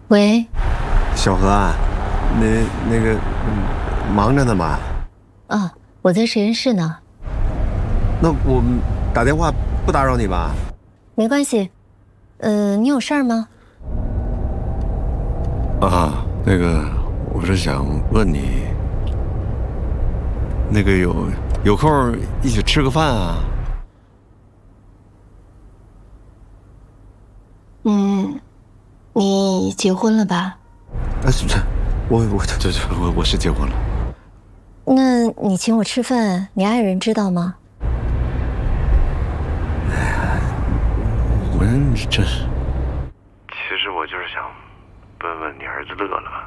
喂， 小何啊，那个，忙着呢吧？ 啊，我在实验室呢， 那我打电话不打扰你吧？ 没关系。你有事儿吗？ 啊，我是想问你，有空一起吃个饭啊？ 嗯，你结婚了吧？ 啊，是，我是结婚了。 那你请我吃饭，你爱人知道吗？ 我这其实我就是想问问你儿子乐乐。